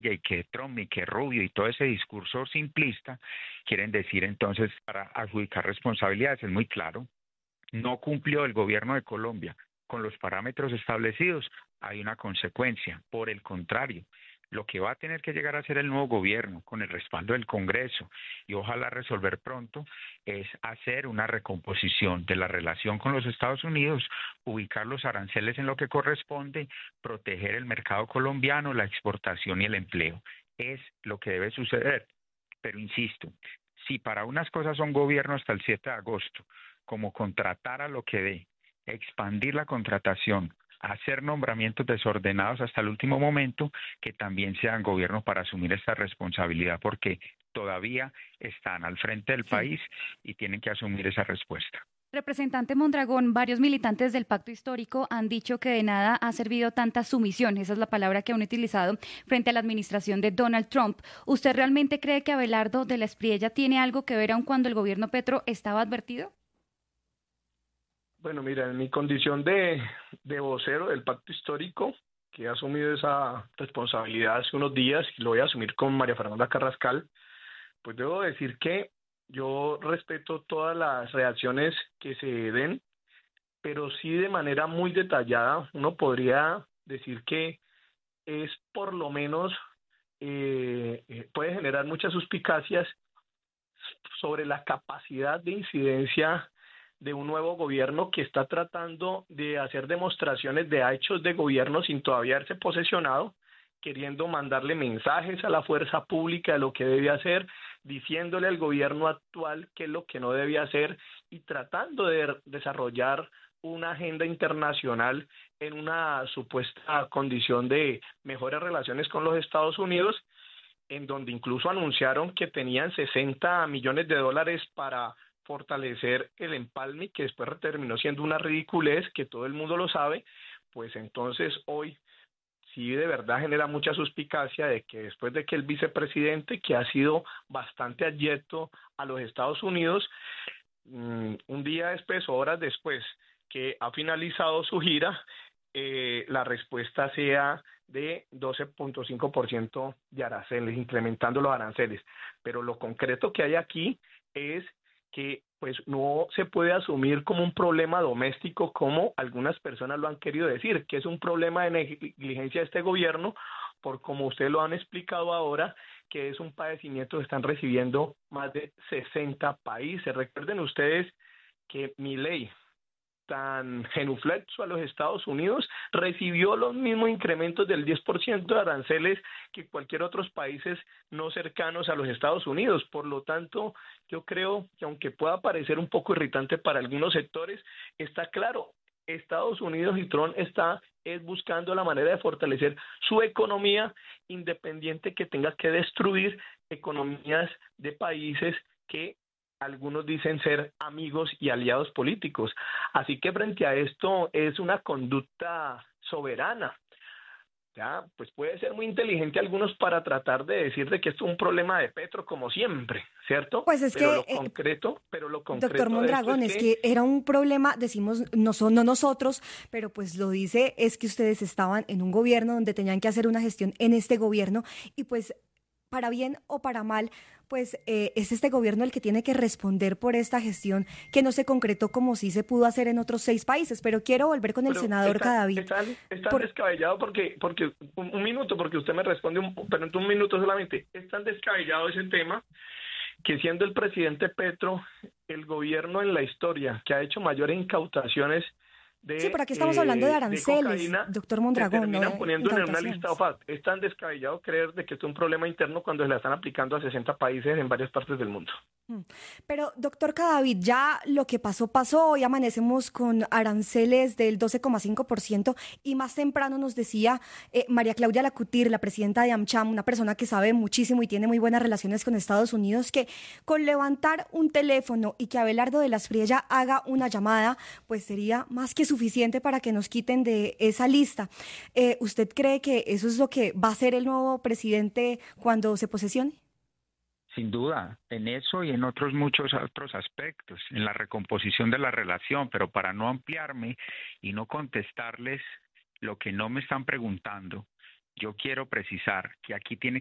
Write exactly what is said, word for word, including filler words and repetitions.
y que Trump y que Rubio y todo ese discurso simplista quieren decir entonces para adjudicar responsabilidades. Es muy claro, no cumplió el gobierno de Colombia con los parámetros establecidos, hay una consecuencia. Por el contrario, lo que va a tener que llegar a hacer el nuevo gobierno con el respaldo del Congreso y ojalá resolver pronto es hacer una recomposición de la relación con los Estados Unidos, ubicar los aranceles en lo que corresponde, proteger el mercado colombiano, la exportación y el empleo. Es lo que debe suceder. Pero insisto, si para unas cosas son gobierno hasta el siete de agosto, como contratar a lo que dé, expandir la contratación, hacer nombramientos desordenados hasta el último momento, que también sean gobierno para asumir esta responsabilidad, porque todavía están al frente del Sí. país y tienen que asumir esa respuesta. Representante Mondragón, varios militantes del Pacto Histórico han dicho que de nada ha servido tanta sumisión, esa es la palabra que han utilizado, frente a la administración de Donald Trump. ¿Usted realmente cree que Abelardo de la Espriella tiene algo que ver aun cuando el gobierno Petro estaba advertido? Bueno, mira, en mi condición de, de vocero del Pacto Histórico, que he asumido esa responsabilidad hace unos días y lo voy a asumir con María Fernanda Carrascal, pues debo decir que yo respeto todas las reacciones que se den, pero sí de manera muy detallada. Uno podría decir que es por lo menos, eh, eh, puede generar muchas suspicacias sobre la capacidad de incidencia de un nuevo gobierno que está tratando de hacer demostraciones de hechos de gobierno sin todavía haberse posesionado, queriendo mandarle mensajes a la fuerza pública de lo que debe hacer, diciéndole al gobierno actual qué es lo que no debe hacer y tratando de desarrollar una agenda internacional en una supuesta condición de mejores relaciones con los Estados Unidos, en donde incluso anunciaron que tenían sesenta millones de dólares para fortalecer el empalme, que después terminó siendo una ridiculez, que todo el mundo lo sabe. Pues entonces hoy sí de verdad genera mucha suspicacia de que después de que el vicepresidente, que ha sido bastante adyecto a los Estados Unidos, um, un día después o horas después que ha finalizado su gira, eh, la respuesta sea de doce punto cinco por ciento de aranceles, incrementando los aranceles. Pero lo concreto que hay aquí es que pues no se puede asumir como un problema doméstico, como algunas personas lo han querido decir, que es un problema de negligencia de este gobierno, por como ustedes lo han explicado ahora, que es un padecimiento que están recibiendo más de sesenta países. Recuerden ustedes que Milei, tan genuflexo a los Estados Unidos, recibió los mismos incrementos del diez por ciento de aranceles que cualquier otros países no cercanos a los Estados Unidos. Por lo tanto, yo creo que aunque pueda parecer un poco irritante para algunos sectores, está claro, Estados Unidos y Trump está es buscando la manera de fortalecer su economía, independiente que tenga que destruir economías de países que algunos dicen ser amigos y aliados políticos. Así que frente a esto es una conducta soberana. Ya, pues puede ser muy inteligente algunos para tratar de decir de que esto es un problema de Petro, como siempre, ¿cierto? Pues es pero que, lo eh, concreto, pero lo doctor concreto de esto es Mondragón, es que que era un problema, decimos, no, son, no nosotros, pero pues lo dice, es que ustedes estaban en un gobierno donde tenían que hacer una gestión en este gobierno y pues para bien o para mal, pues eh, es este gobierno el que tiene que responder por esta gestión que no se concretó como sí se pudo hacer en otros seis países. Pero quiero volver con el pero senador están, Cadavid. están, están Por, descabellado porque, porque un, un minuto, porque usted me responde, un, pero en un minuto solamente, es tan descabellado ese tema que siendo el presidente Petro el gobierno en la historia que ha hecho mayores incautaciones sí, de, por aquí estamos hablando de eh, de aranceles, cocaína, doctor se Mondragón, no terminan de poniendo en una lista incautaciones. O F A C. Es tan descabellado creer de que esto es un problema interno cuando se la están aplicando a sesenta países en varias partes del mundo. Pero, doctor Cadavid, ya lo que pasó, pasó. Hoy amanecemos con aranceles del doce coma cinco por ciento y más temprano nos decía eh, María Claudia Lacutir, la presidenta de AmCham, una persona que sabe muchísimo y tiene muy buenas relaciones con Estados Unidos, que con levantar un teléfono y que Abelardo de la Espriella haga una llamada, pues sería más que suficiente para que nos quiten de esa lista. Eh, ¿Usted cree que eso es lo que va a hacer el nuevo presidente cuando se posesione? Sin duda, en eso y en otros muchos otros aspectos, en la recomposición de la relación, pero para no ampliarme y no contestarles lo que no me están preguntando, Yo quiero precisar que aquí tiene